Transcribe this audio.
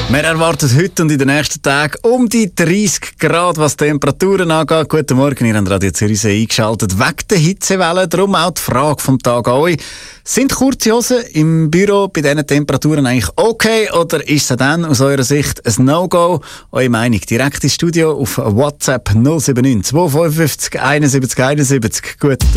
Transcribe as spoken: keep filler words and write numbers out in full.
Wir erwarten heute und in den nächsten Tagen um die dreißig Grad, was Temperaturen angeht. Guten Morgen, ihr habt Radio Zürichsee eingeschaltet wegen der Hitzewelle. Darum auch die Frage vom Tag an euch. Sind kurze Hosen im Büro bei diesen Temperaturen eigentlich okay oder ist es dann aus eurer Sicht ein No-Go? Eure Meinung direkt ins Studio auf WhatsApp null sieben neun zwei fünf fünf eins sieben eins sieben. Gut.